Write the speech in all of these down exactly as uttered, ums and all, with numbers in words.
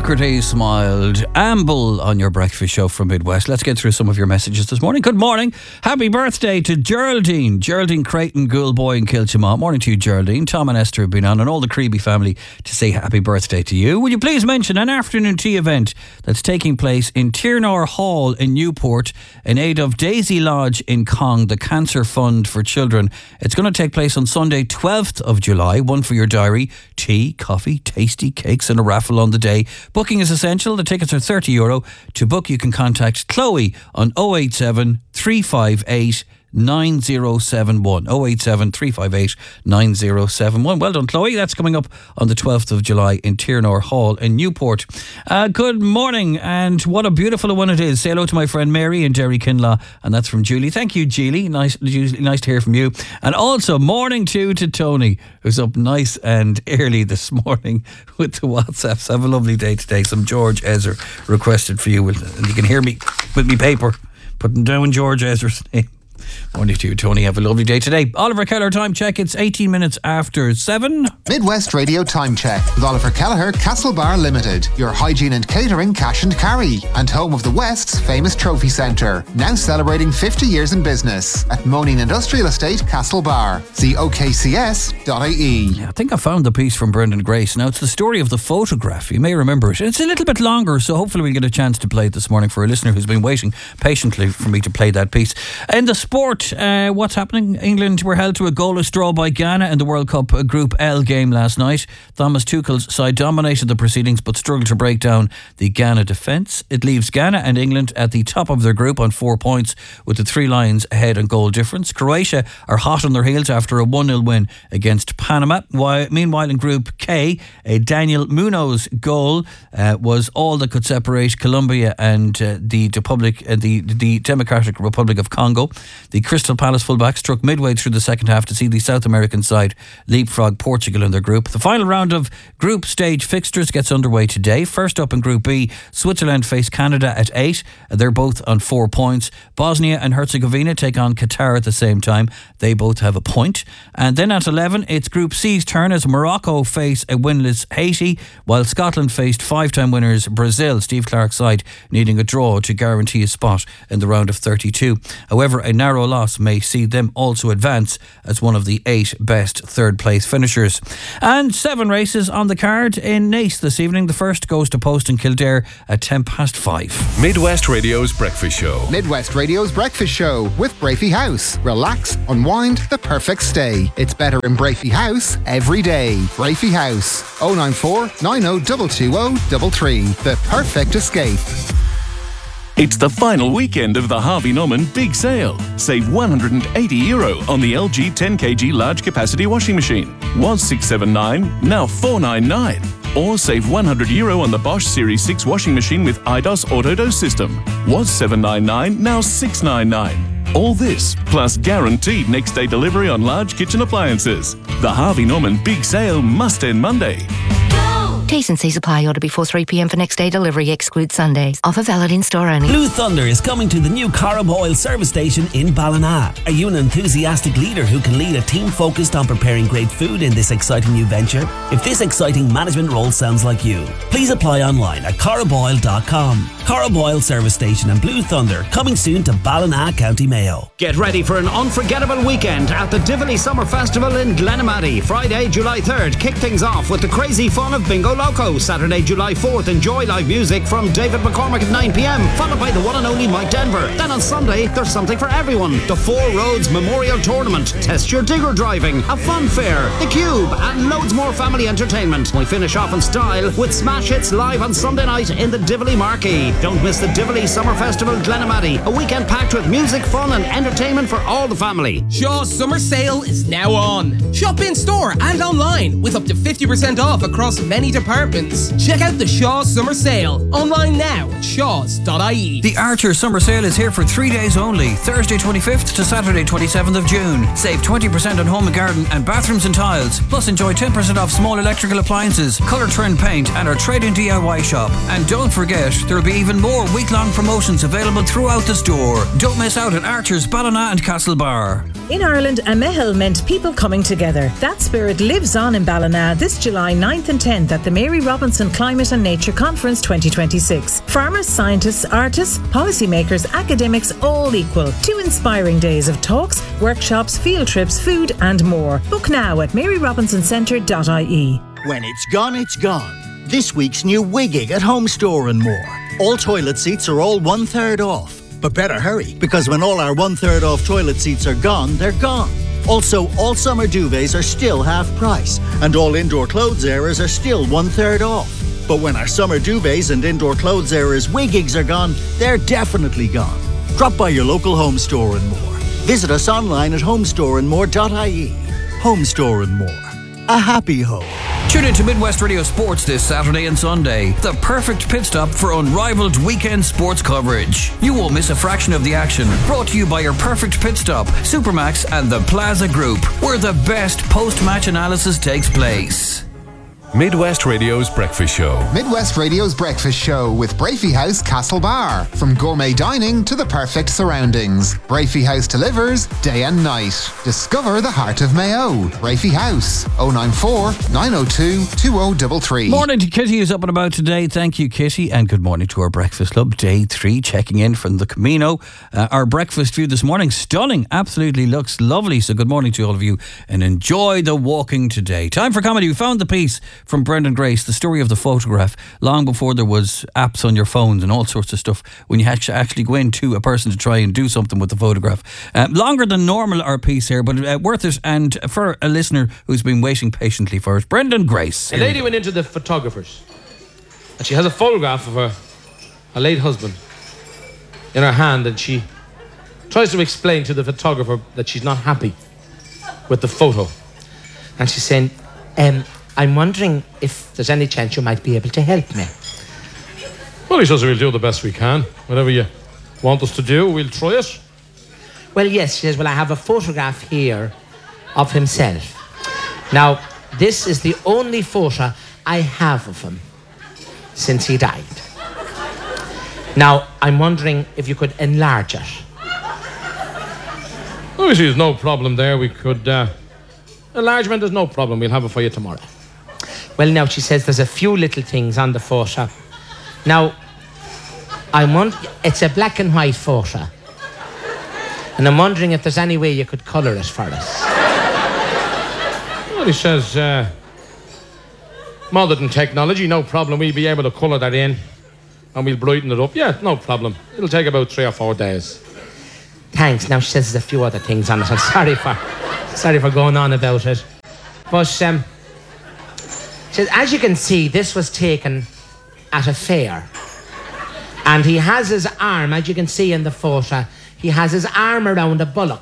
Doherty smiled. Amble on your breakfast show from Midwest. Let's get through some of your messages this morning. Good morning. Happy birthday to Geraldine. Geraldine Creighton, Ghoulboy in Kilchima. Morning to you, Geraldine. Tom and Esther have been on, and all the Creeby family to say happy birthday to you. Will you please mention an afternoon tea event that's taking place in Tiernor Hall in Newport in aid of Daisy Lodge in Cong, the Cancer Fund for Children. It's going to take place on Sunday, twelfth of July. One for your diary. Tea, coffee, tasty cakes and a raffle on the day. Booking is essential. The tickets are thirty euro. To book, you can contact Chloe on oh eight seven, three five eight, nine oh seven one. oh eight seven, three five eight, nine oh seven one. Well done, Chloe. That's coming up on the twelfth of July in Tiernor Hall in Newport. Uh, good morning, and what a beautiful one it is. Say hello to my friend Mary in Derry Kinlaw, and that's from Julie. Thank you, Julie. Nice, nice to hear from you. And also, morning too to Tony, who's up nice and early this morning with the WhatsApps. Have a lovely day today. Some George Ezra requested for you, and you can hear me with me paper putting down George Ezra's name. Morning to you, Tony. Have a lovely day today. Oliver Kelleher time check. It's eighteen minutes after seven. Midwest Radio time check with Oliver Kelleher, Castlebar Limited. Your hygiene and catering cash and carry. And home of the West's famous trophy centre. Now celebrating fifty years in business. At Moaning Industrial Estate, Castlebar. See O K C S dot I E. Yeah, I think I found the piece from Brendan Grace. Now, it's the story of the photograph. You may remember it. It's a little bit longer, so hopefully we'll get a chance to play it this morning for a listener who's been waiting patiently for me to play that piece. In the sport, uh, what's happening? England were held to a goalless draw by Ghana in the World Cup Group L game last night. Thomas Tuchel's side dominated the proceedings but struggled to break down the Ghana defence. It leaves Ghana and England at the top of their group on four points with the three Lions ahead on goal difference. Croatia are hot on their heels after a one nil win against Panama. While, meanwhile, in Group K, a Daniel Munoz goal uh, was all that could separate Colombia and uh, the, Republic, uh, the, the Democratic Republic of Congo. The Crystal Palace fullback struck midway through the second half to see the South American side leapfrog Portugal in their group. The final round of group stage fixtures gets underway today. First up in Group B, Switzerland face Canada at eight. They're both on four points. Bosnia and Herzegovina take on Qatar at the same time. They both have a point. And then at eleven, it's Group C's turn as Morocco face a winless Haiti, while Scotland faced five-time winners Brazil, Steve Clarke's side needing a draw to guarantee a spot in the round of thirty-two. However, a narrow loss may see them also advance as one of the eight best third place finishers. And seven races on the card in Naas this evening. The first goes to Post in Kildare at ten past five. Midwest Radio's Breakfast Show. Midwest Radio's Breakfast Show with Brafey House. Relax, unwind, the perfect stay. It's better in Brafey House every day. Brafey House, oh nine four, nine oh two two oh three three. The perfect escape. It's the final weekend of the Harvey Norman Big Sale. Save one hundred eighty euro on the L G ten kilogram large capacity washing machine. Was six seventy-nine, now four ninety-nine. Or save one hundred euro on the Bosch Series six washing machine with I D O S Autodose system. Was seven ninety-nine, now six ninety-nine. All this, plus guaranteed next day delivery on large kitchen appliances. The Harvey Norman Big Sale must end Monday. T's and C's apply. Order before three p m for next day delivery. Exclude Sundays. Offer valid in store only. Blue Thunder is coming to the new Corrib Oil service station in Ballina. Are you an enthusiastic leader who can lead a team focused on preparing great food in this exciting new venture? If this exciting management role sounds like you, please apply online at corrib oil dot com. Corrib Oil service station and Blue Thunder coming soon to Ballina, County Mayo. Get ready for an unforgettable weekend at the Tivoli Summer Festival in Glenamaddy. Friday, July third. Kick things off with the crazy fun of Bingo Loco. Saturday, July fourth, enjoy live music from David McCormick at nine p m, followed by the one and only Mike Denver. Then on Sunday, there's something for everyone. The Four Roads Memorial Tournament, test your digger driving, a fun fair, the Cube, and loads more family entertainment. We finish off in style with Smash Hits live on Sunday night in the Tivoli Marquee. Don't miss the Tivoli Summer Festival Glenamaddy, a weekend packed with music, fun and entertainment for all the family. Shaw's Summer Sale is now on. Shop in store and online with up to fifty percent off across many departments. Check out the Shaw's Summer Sale online now at shaws dot I E. The Archer Summer Sale is here for three days only, Thursday twenty-fifth to Saturday twenty-seventh of June. Save twenty percent on home and garden and bathrooms and tiles. Plus enjoy ten percent off small electrical appliances, Colour Trend paint and our trade-in D I Y shop. And don't forget, there will be even more week-long promotions available throughout the store. Don't miss out at Archer's Ballina and Castlebar. In Ireland, a mehel meant people coming together. That spirit lives on in Ballina this July ninth and tenth at the Mary Robinson Climate and Nature Conference twenty twenty-six. Farmers, scientists, artists, policymakers, academics, all equal. Two inspiring days of talks, workshops, field trips, food and more. Book now at mary robinson centre dot I E. When it's gone, it's gone. This week's new Wigging at Home Store and more. All toilet seats are all one third off. But better hurry, because when all our one third off toilet seats are gone, they're gone. Also, all summer duvets are still half price, and all indoor clothes areas are still one third off. But when our summer duvets and indoor clothes areas Wiggings are gone, they're definitely gone. Drop by your local Home Store and more. Visit us online at home store and more dot I E. Home Store and More. A happy home. Tune in to Midwest Radio Sports this Saturday and Sunday. The perfect pit stop for unrivaled weekend sports coverage. You won't miss a fraction of the action. Brought to you by your perfect pit stop, Supermax and the Plaza Group, where the best post-match analysis takes place. Midwest Radio's Breakfast Show. Midwest Radio's Breakfast Show with Brafey House Castlebar. From gourmet dining to the perfect surroundings, Brafey House delivers day and night. Discover the heart of Mayo. Brafey House, oh nine four, nine oh two, two oh three three. Morning to Kitty, who's up and about today. Thank you, Kitty. And good morning to our Breakfast Club, day three, checking in from the Camino. Uh, our breakfast view this morning, stunning, absolutely looks lovely. So good morning to all of you and enjoy the walking today. Time for comedy. We found the piece from Brendan Grace, the story of the photograph, long before there was apps on your phones and all sorts of stuff, when you had to actually go into a person to try and do something with the photograph. Uh, longer than normal, our piece here, but uh, worth it, and for a listener who's been waiting patiently for it. Brendan Grace. A lady went into the photographer's and she has a photograph of her, her late husband in her hand, and she tries to explain to the photographer that she's not happy with the photo. And she's saying, um, I'm wondering if there's any chance you might be able to help me. Well, he says we'll do the best we can. Whatever you want us to do, we'll try it. Well, yes, she says, well, I have a photograph here of himself. Now, this is the only photo I have of him since he died. Now, I'm wondering if you could enlarge it. Oh, you see, there's no problem there. We could... Uh, enlargement is no problem. We'll have it for you tomorrow. Well, now, she says there's a few little things on the photo. Now, I want... It's a black and white photo. And I'm wondering if there's any way you could colour it for us. Well, he says, uh, modern technology, no problem. We'll be able to colour that in and we'll brighten it up. Yeah, no problem. It'll take about three or four days. Thanks. Now, she says there's a few other things on it. I'm sorry for, sorry for going on about it. But, um, she says, as you can see, this was taken at a fair. And he has his arm, as you can see in the photo, he has his arm around a bullock.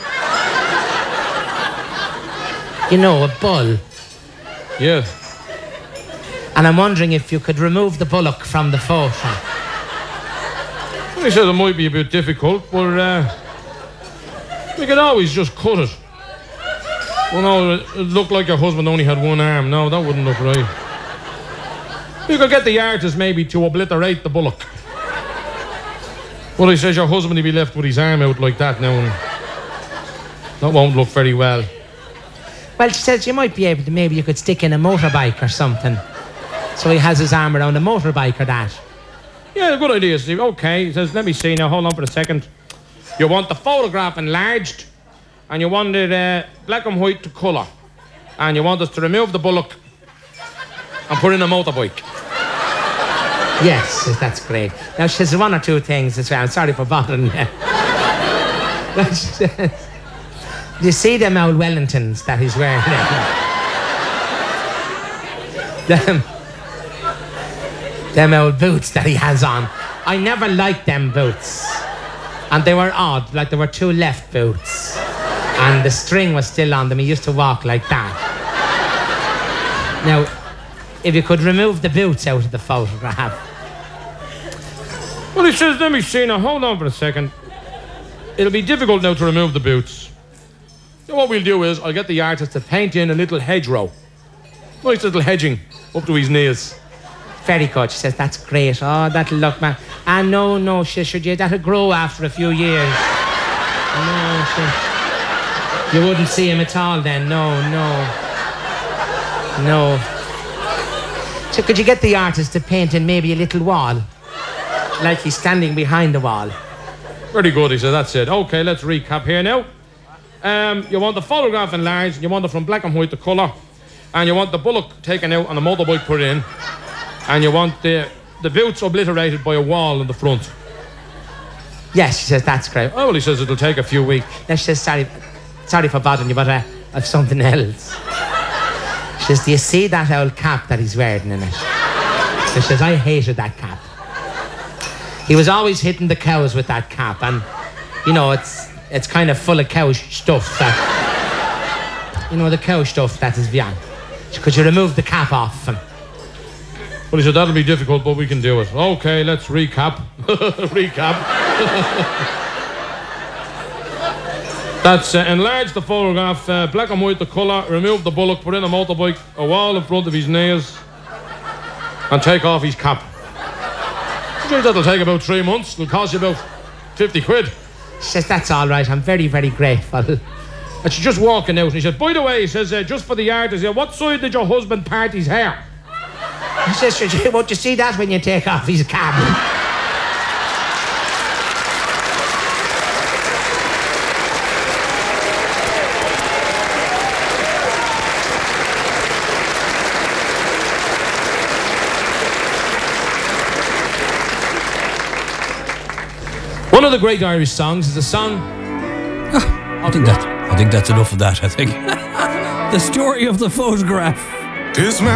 You know, a bull. Yeah. And I'm wondering if you could remove the bullock from the photo. Well, he says it might be a bit difficult, but uh, we could always just cut it. Well, no, it looked like your husband only had one arm. No, that wouldn't look right. You could get the artist maybe to obliterate the bullock. Well, he says your husband will be left with his arm out like that now, and that won't look very well. Well, she says you might be able to, maybe you could stick in a motorbike or something. So he has his arm around a motorbike or that. Yeah, good idea, Steve. Okay, he says, let me see now, hold on for a second. You want the photograph enlarged, and you want it uh, black and white to colour. And you want us to remove the bullock and put in a motorbike. Yes, that's great. Now, she says one or two things as well. I'm sorry for bothering you. But she says, do you see them old Wellingtons that he's wearing there? them, them old boots that he has on. I never liked them boots. And they were odd, like there were two left boots. And the string was still on them. He used to walk like that. Now, if you could remove the boots out of the photograph. Well, he says, let me see now, hold on for a second. It'll be difficult now to remove the boots. So what we'll do is, I'll get the artist to paint in a little hedgerow. Nice little hedging up to his knees. Very good. She says, that's great. Oh, that'll look, man. Ah, no, no, she should you. That'll grow after a few years. No, she... You wouldn't see him at all then. No, no. No. So could you get the artist to paint in maybe a little wall? Like he's standing behind the wall. Very good, he said, that's it. Okay, let's recap here now. Um, you want the photograph enlarged, you want it from black and white to colour, and you want the bullock taken out and the motorbike put in, and you want the, the boots obliterated by a wall in the front. Yes, she says, that's great. Oh, well, he says it'll take a few weeks. No, she says, sorry, sorry for bothering you, but uh, I've something else. She says, do you see that old cap that he's wearing in it? She says, I hated that cap. He was always hitting the cows with that cap, and, you know, it's it's kind of full of cow stuff that, you know, the cow stuff that is beyond. Could you remove the cap off? And well, he said, that'll be difficult, but we can do it. Okay, let's recap. recap. That's uh, enlarge the photograph, uh, black and white the colour, remove the bullock, put in a motorbike, a wall in front of his knees, and take off his cap. Geez, that'll take about three months. It'll cost you about fifty quid. She says, that's all right, I'm very, very grateful. And she's just walking out, and he says, by the way, he says, uh, just for the artist, uh, what side did your husband part his hair? He says, won't you see that when you take off his cap? One of the great Irish songs is a song. Oh, I think that. I think that's enough of that. I think the story of the photograph. This man